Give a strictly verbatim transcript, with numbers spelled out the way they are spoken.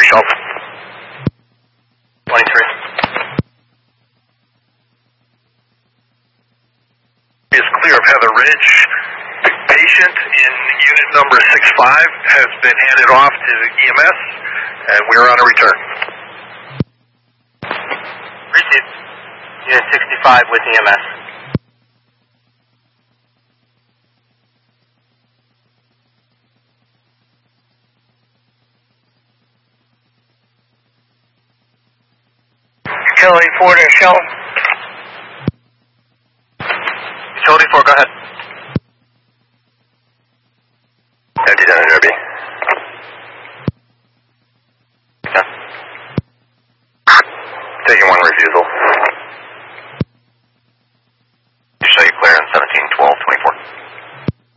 Shelton. twenty-three. Is clear of Heather Ridge. The patient in unit number six five has been handed off to E M S, and we are on a return. Received. Unit sixty-five with E M S. Utility four to Shelton. Utility four, go ahead. Empty down in Derby. Okay. Taking one refusal.